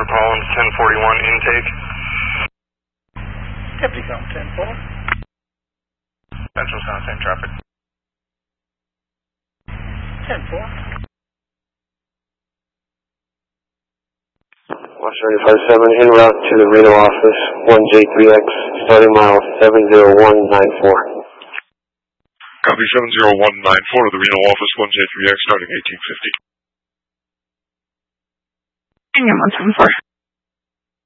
for Collins, 1041 intake. Deputy Collins, 10-4. Central Sound, same traffic. 10-4. Washington 5-7, en route to the Reno office, 1J3X, starting mile 70194. Copy 70194 to the Reno office, 1J3X, starting 1850. Union 174.